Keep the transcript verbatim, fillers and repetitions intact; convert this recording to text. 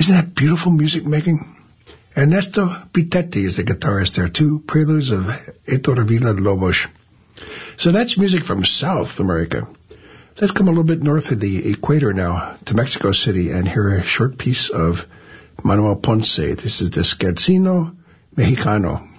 Isn't that beautiful music making? Ernesto Pitetti is the guitarist there, too. Preludes of Heitor Villa-Lobos. So that's music from South America. Let's come a little bit north of the equator now to Mexico City and hear a short piece of Manuel Ponce. This is the Scherzino Mexicano.